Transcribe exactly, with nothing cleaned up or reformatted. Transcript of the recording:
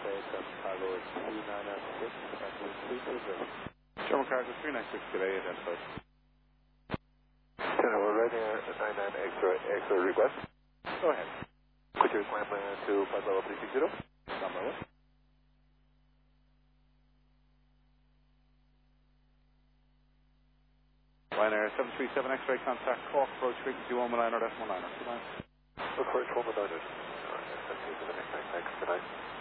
Delta Cargo three nine six, Cargo three two zero. German Cargo three nine six, good day, identified. ten over ready, nine nine X-ray, X-ray request. Go ahead. Could you climb uh, to flight level three six zero? Stand by. Ryanair seven three seven X-ray contact, Cork, approach frequency one one nine or one nine. Look for it, one one nine. Alright, let's see to the next next next tonight.